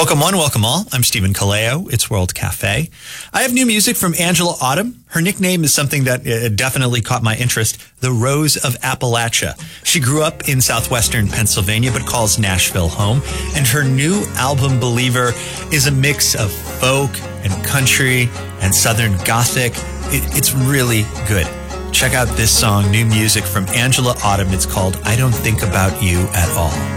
Welcome one, welcome all. I'm Stephen Kaleo. It's World Cafe. I have new music from Angela Autumn. Her nickname is something that definitely caught my interest, the Rose of Appalachia. She grew up in southwestern Pennsylvania, but calls Nashville home. And her new album, Believer, is a mix of folk and country and southern gothic. It's really good. Check out this song, new music from Angela Autumn. It's called I Don't Think About You at All.